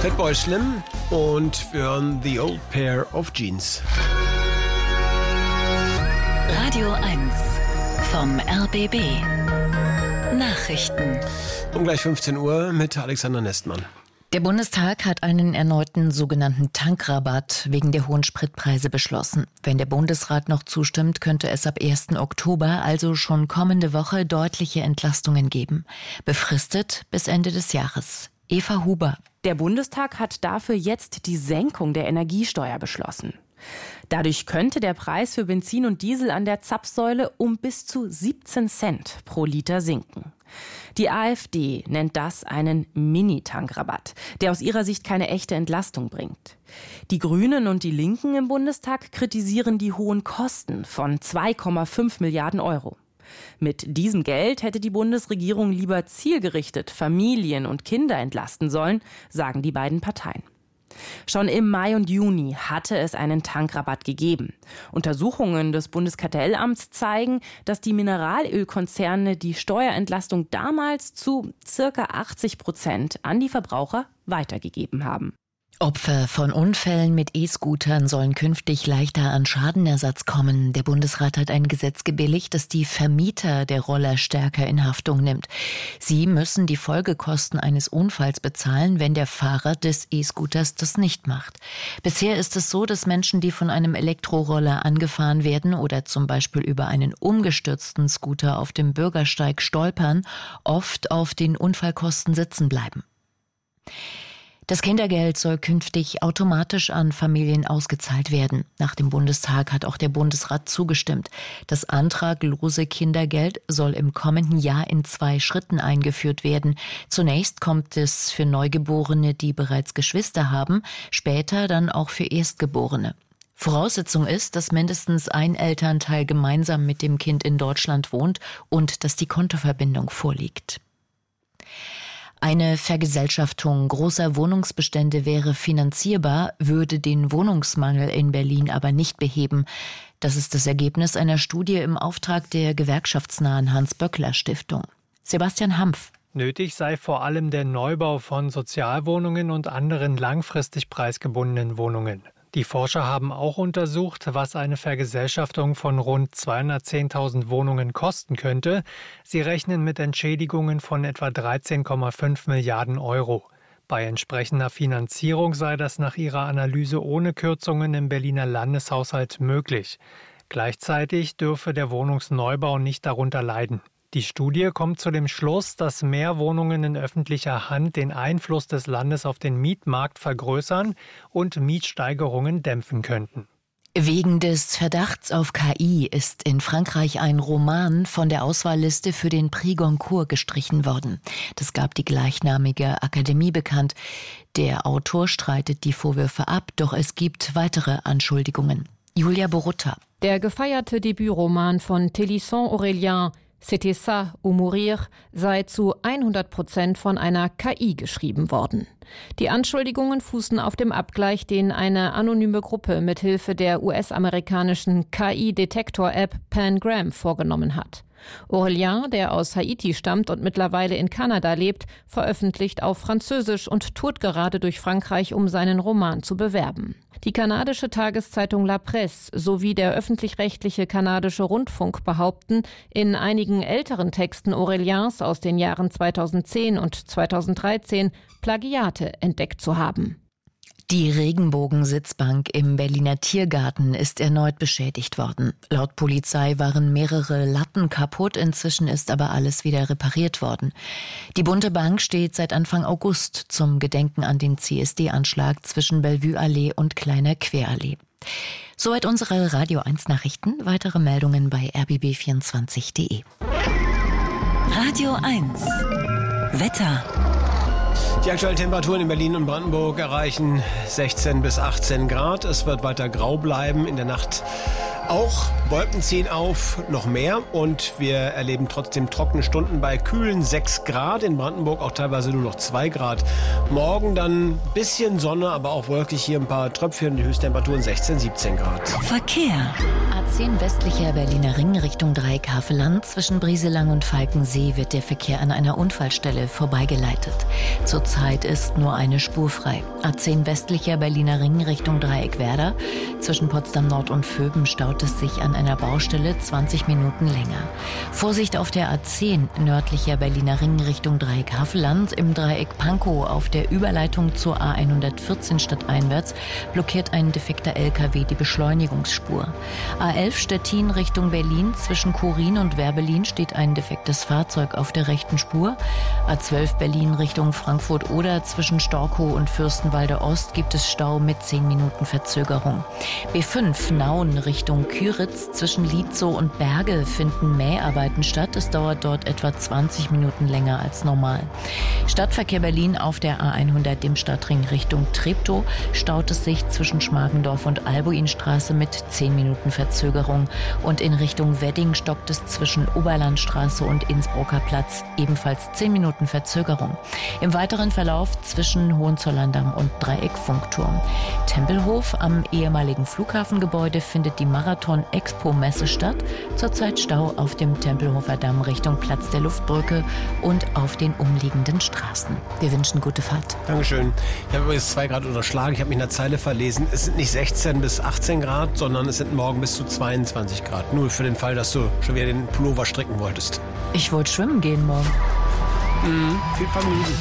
Fatboy Slim und für The Old Pair of Jeans. Radio 1 vom RBB. Nachrichten. Um gleich 15 Uhr mit Alexander Nestmann. Der Bundestag hat einen erneuten sogenannten Tankrabatt wegen der hohen Spritpreise beschlossen. Wenn der Bundesrat noch zustimmt, könnte es ab 1. Oktober, also schon kommende Woche, deutliche Entlastungen geben. Befristet bis Ende des Jahres. Eva Huber. Der Bundestag hat dafür jetzt die Senkung der Energiesteuer beschlossen. Dadurch könnte der Preis für Benzin und Diesel an der Zapfsäule um bis zu 17 Cent pro Liter sinken. Die AfD nennt das einen Mini-Tankrabatt, der aus ihrer Sicht keine echte Entlastung bringt. Die Grünen und die Linken im Bundestag kritisieren die hohen Kosten von 2,5 Milliarden Euro. Mit diesem Geld hätte die Bundesregierung lieber zielgerichtet Familien und Kinder entlasten sollen, sagen die beiden Parteien. Schon im Mai und Juni hatte es einen Tankrabatt gegeben. Untersuchungen des Bundeskartellamts zeigen, dass die Mineralölkonzerne die Steuerentlastung damals zu ca. 80% an die Verbraucher weitergegeben haben. Opfer von Unfällen mit E-Scootern sollen künftig leichter an Schadenersatz kommen. Der Bundesrat hat ein Gesetz gebilligt, das die Vermieter der Roller stärker in Haftung nimmt. Sie müssen die Folgekosten eines Unfalls bezahlen, wenn der Fahrer des E-Scooters das nicht macht. Bisher ist es so, dass Menschen, die von einem Elektroroller angefahren werden oder zum Beispiel über einen umgestürzten Scooter auf dem Bürgersteig stolpern, oft auf den Unfallkosten sitzen bleiben. Das Kindergeld soll künftig automatisch an Familien ausgezahlt werden. Nach dem Bundestag hat auch der Bundesrat zugestimmt. Das antraglose Kindergeld soll im kommenden Jahr in 2 Schritten eingeführt werden. Zunächst kommt es für Neugeborene, die bereits Geschwister haben, später dann auch für Erstgeborene. Voraussetzung ist, dass mindestens ein Elternteil gemeinsam mit dem Kind in Deutschland wohnt und dass die Kontoverbindung vorliegt. Eine Vergesellschaftung großer Wohnungsbestände wäre finanzierbar, würde den Wohnungsmangel in Berlin aber nicht beheben. Das ist das Ergebnis einer Studie im Auftrag der gewerkschaftsnahen Hans-Böckler-Stiftung. Sebastian Hampf. Nötig sei vor allem der Neubau von Sozialwohnungen und anderen langfristig preisgebundenen Wohnungen. Die Forscher haben auch untersucht, was eine Vergesellschaftung von rund 210.000 Wohnungen kosten könnte. Sie rechnen mit Entschädigungen von etwa 13,5 Milliarden Euro. Bei entsprechender Finanzierung sei das nach ihrer Analyse ohne Kürzungen im Berliner Landeshaushalt möglich. Gleichzeitig dürfe der Wohnungsneubau nicht darunter leiden. Die Studie kommt zu dem Schluss, dass mehr Wohnungen in öffentlicher Hand den Einfluss des Landes auf den Mietmarkt vergrößern und Mietsteigerungen dämpfen könnten. Wegen des Verdachts auf KI ist in Frankreich ein Roman von der Auswahlliste für den Prix Goncourt gestrichen worden. Das gab die gleichnamige Akademie bekannt. Der Autor streitet die Vorwürfe ab, doch es gibt weitere Anschuldigungen. Julia Borutta. Der gefeierte Debütroman von Télisson Aurélien C'était ça ou mourir sei zu 100% von einer KI geschrieben worden. Die Anschuldigungen fußen auf dem Abgleich, den eine anonyme Gruppe mithilfe der US-amerikanischen KI-Detektor-App Pangram vorgenommen hat. Aurélien, der aus Haiti stammt und mittlerweile in Kanada lebt, veröffentlicht auf Französisch und tourt gerade durch Frankreich, um seinen Roman zu bewerben. Die kanadische Tageszeitung La Presse sowie der öffentlich-rechtliche kanadische Rundfunk behaupten, in einigen älteren Texten Auréliens aus den Jahren 2010 und 2013 Plagiate entdeckt zu haben. Die Regenbogensitzbank im Berliner Tiergarten ist erneut beschädigt worden. Laut Polizei waren mehrere Latten kaputt, inzwischen ist aber alles wieder repariert worden. Die bunte Bank steht seit Anfang August zum Gedenken an den CSD-Anschlag zwischen Bellevue-Allee und Kleiner Querallee. Soweit unsere Radio 1 Nachrichten. Weitere Meldungen bei rbb24.de. Radio 1 Wetter. Die aktuellen Temperaturen in Berlin und Brandenburg erreichen 16 bis 18 Grad. Es wird weiter grau bleiben. In der Nacht Auch Wolken ziehen auf, noch mehr, und wir erleben trotzdem trockene Stunden bei kühlen 6 Grad, in Brandenburg auch teilweise nur noch 2 Grad. Morgen dann ein bisschen Sonne, aber auch wolkig, hier ein paar Tröpfchen, die Höchsttemperaturen 16, 17 Grad. Verkehr. A10 westlicher Berliner Ring Richtung Dreieck Havelland. Zwischen Brieselang und Falkensee wird der Verkehr an einer Unfallstelle vorbeigeleitet. Zurzeit ist nur eine Spur frei. A10 westlicher Berliner Ring Richtung Dreieck Werder. Zwischen Potsdam Nord und Vöben staut es sich an einer Baustelle 20 Minuten länger. Vorsicht auf der A10 nördlicher Berliner Ring Richtung Dreieck Havelland. Im Dreieck Pankow auf der Überleitung zur A114 stadteinwärts blockiert ein defekter LKW die Beschleunigungsspur. A11 Stettin Richtung Berlin. Zwischen Kurin und Werbelin steht ein defektes Fahrzeug auf der rechten Spur. A12 Berlin Richtung Frankfurt-Oder. Zwischen Storkow und Fürstenwalde Ost gibt es Stau mit 10 Minuten Verzögerung. B5 Nauen Richtung Küritz. Zwischen Lietzow und Berge finden Mäharbeiten statt. Es dauert dort etwa 20 Minuten länger als normal. Stadtverkehr Berlin auf der A100 dem Stadtring Richtung Treptow staut es sich zwischen Schmargendorf und Albuinstraße mit 10 Minuten Verzögerung. Und in Richtung Wedding stockt es zwischen Oberlandstraße und Innsbrucker Platz, ebenfalls 10 Minuten Verzögerung. Im weiteren Verlauf zwischen Hohenzollern-Damm und Dreieck Funkturm. Tempelhof am ehemaligen Flughafengebäude findet die Marathon-Expo-Messe statt. Zurzeit Stau auf dem Tempelhofer Damm Richtung Platz der Luftbrücke und auf den umliegenden Straßen. Wir wünschen gute Fahrt. Dankeschön. Ich habe übrigens 2 Grad unterschlagen. Ich habe mich in der Zeile verlesen. Es sind nicht 16 bis 18 Grad, sondern es sind morgen bis zu 22 Grad. Nur für den Fall, dass du schon wieder den Pullover stricken wolltest. Ich wollte schwimmen gehen morgen. Viel Familie.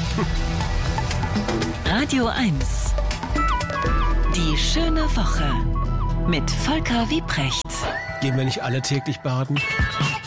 Radio 1. Die schöne Woche mit Volker Wiebrecht. Gehen wir nicht alle täglich baden?